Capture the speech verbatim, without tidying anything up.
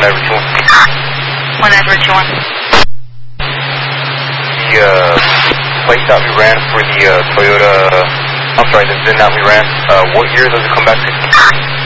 Edward two one. one Edward two one. The uh, place that we ran for the uh, Toyota, I'm sorry, the V I N that we ran, uh, what year does it come back to?